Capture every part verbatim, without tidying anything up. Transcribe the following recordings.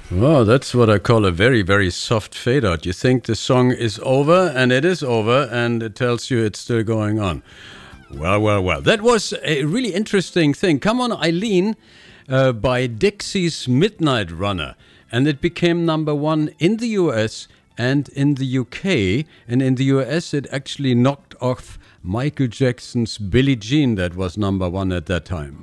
Well, that's what I call a very, very soft fade out. You think the song is over, and it is over, and it tells you it's still going on. Well, well, well. That was a really interesting thing. Come On, Eileen uh, by Dixie's Midnight Runner. And it became number one in the U S and in the U K. And in the U S, it actually knocked off Michael Jackson's Billie Jean, that was number one at that time.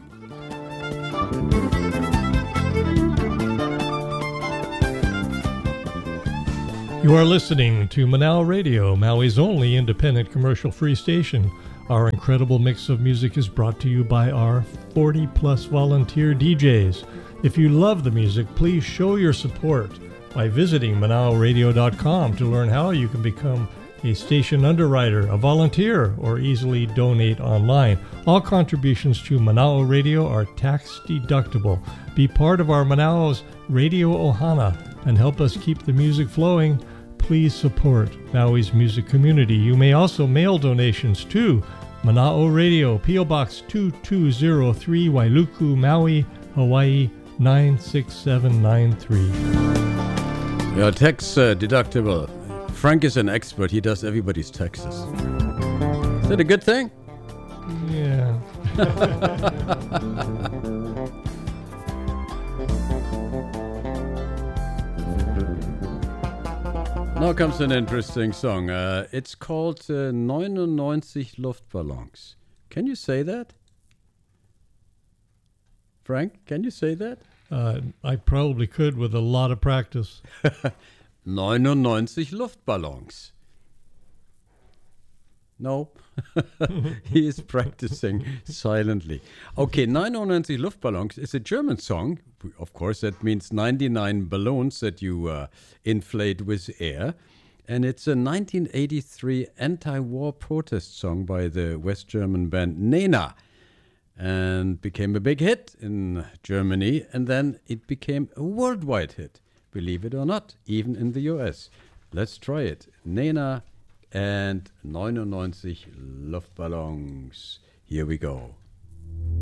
You are listening to Manao Radio, Maui's only independent commercial-free station. Our incredible mix of music is brought to you by our forty-plus volunteer D Js. If you love the music, please show your support by visiting manao radio dot com to learn how you can become a station underwriter, a volunteer, or easily donate online. All contributions to Manao Radio are tax deductible. Be part of our Manao's Radio Ohana and help us keep the music flowing. Please support Maui's music community. You may also mail donations to Manao Radio, P O Box two two zero three, Wailuku, Maui, Hawaii nine six seven nine three. Yeah, tax uh, deductible. Frank is an expert. He does everybody's taxes. Is that a good thing? Yeah. Now comes an interesting song. Uh, it's called uh, ninety-nine Luftballons. Can you say that? Frank, can you say that? Uh, I probably could with a lot of practice. ninety-nine Luftballons. No, he is practicing silently. Okay, ninety-nine Luftballons is a German song. Of course, that means ninety-nine balloons that you uh, inflate with air. And it's a nineteen eighty-three anti-war protest song by the West German band Nena. And became a big hit in Germany. And then it became a worldwide hit, believe it or not, even in the U S. Let's try it. Nena and ninety-nine Luftballons. Here we go.